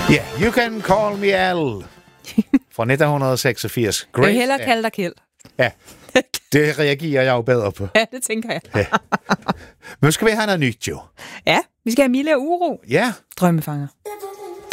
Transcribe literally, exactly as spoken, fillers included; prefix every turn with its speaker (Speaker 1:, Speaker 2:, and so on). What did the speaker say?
Speaker 1: Ja, yeah, You Can Call Me Al fra nitten seksogfirs.
Speaker 2: Jeg vil hellere kalde dig Kjeld.
Speaker 1: Ja, det reagerer jeg jo bedre på.
Speaker 2: Ja, det tænker jeg.
Speaker 1: Ja. Men skal vi have noget nyt, jo?
Speaker 2: Ja, vi skal have Mille og Uro.
Speaker 1: Ja.
Speaker 2: Drømmefanger.